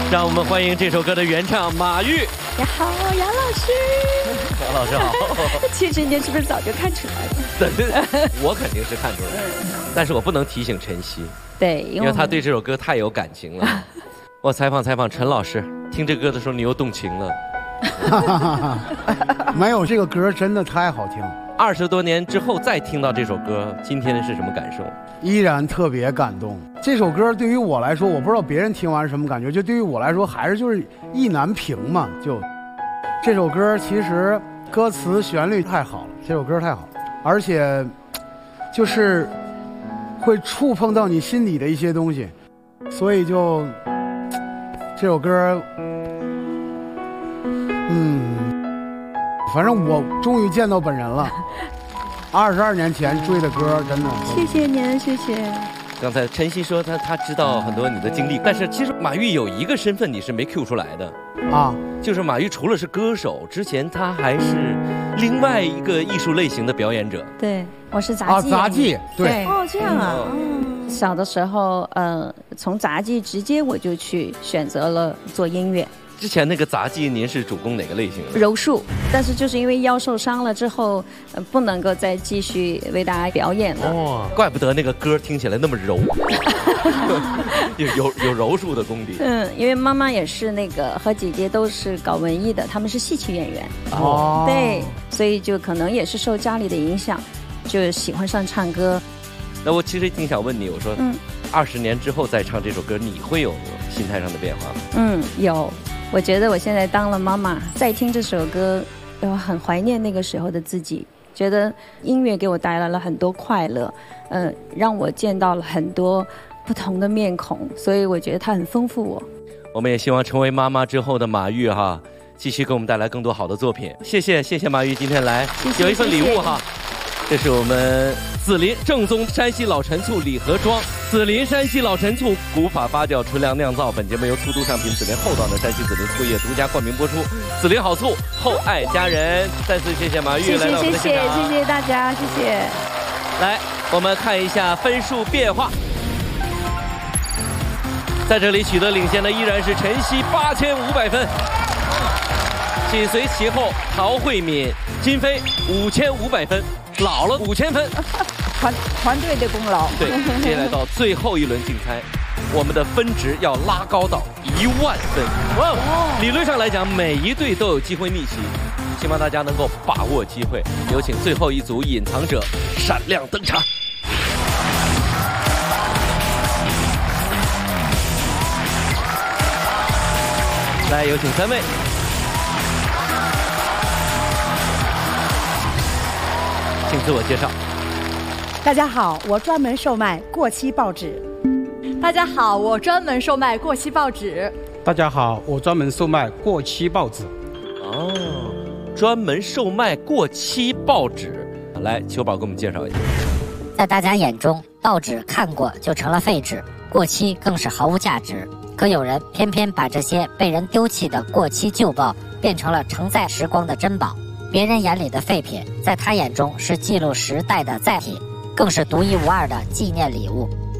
让我们欢迎这首歌的原唱马玉。 你好，杨老师。 杨老师好。 其实你是不是早就看出来了？我肯定是看出来了，但是我不能提醒晨曦。 对， 因为他对这首歌太有感情了。我采访陈老师，听这歌的时候你又动情了。 没有，这个歌真的太好听。 20多年之后再听到这首歌，今天是什么感受？ 依然特别感动。这首歌对于我来说，我不知道别人听完是什么感觉，就对于我来说还是就是意难平嘛。就这首歌其实歌词旋律太好了，这首歌太好了，而且就是会触碰到你心底的一些东西，所以就这首歌反正我终于见到本人了。22年前追的歌，真的。 谢谢您，谢谢。 刚才晨曦说他知道很多你的经历，但是其实马玉有一个身份你是没 Q 出来的啊，就是马玉除了是歌手，之前他还是另外一个艺术类型的表演者。 对，我是杂技。 杂技，对。 哦，这样啊。小的时候，从杂技直接我就去选择了做音乐。 之前那个杂技，您是主攻哪个类型的？ 柔术，但是就是因为腰受伤了之后，不能够再继续为大家表演了。 哦，怪不得那个歌听起来那么柔，有柔术的功底。 因为妈妈也是那个和姐姐都是搞文艺的，他们是戏曲演员。 哦， 对，所以就可能也是受家里的影响，就喜欢上唱歌。 那我其实挺想问你，我说，20年之后再唱这首歌，你会有心态上的变化吗？ 有。我觉得我现在当了妈妈，再听这首歌，我很怀念那个时候的自己。觉得音乐给我带来了很多快乐，让我见到了很多不同的面孔，所以我觉得它很丰富我。 我们也希望成为妈妈之后的马玉哈，继续给我们带来更多好的作品。谢谢马玉今天来，有一份礼物哈。这是我们紫林正宗山西老陈醋礼盒装，紫林山西老陈醋古法发酵纯粮酿造。本节目由粗度上品紫林厚道的山西紫林醋业独家冠名播出。紫林好醋，厚爱家人。再次谢谢马玉来到我们的现场， 谢谢大家，谢谢。 来，我们看一下分数变化。在这里取得领先的依然是晨曦8500分，紧随其后陶慧敏、金飞5500分。老了5000分， 团队的功劳。 对，接下来到最后一轮竞猜，我们的分值要拉高到10000分。哇！理论上来讲，每一队都有机会逆袭，希望大家能够把握机会。有请最后一组隐藏者闪亮登场。来，有请3位。请自我介绍。 大家好，我专门售卖过期报纸。 大家好，我专门售卖过期报纸。 大家好，我专门售卖过期报纸。 哦，专门售卖过期报纸。来，秋宝给我们介绍一下。 在大家眼中，报纸看过就成了废纸，过期更是毫无价值。可有人偏偏把这些被人丢弃的过期旧报变成了承载时光的珍宝。别人眼里的废品，在他眼中是记录时代的载体，更是独一无二的纪念礼物。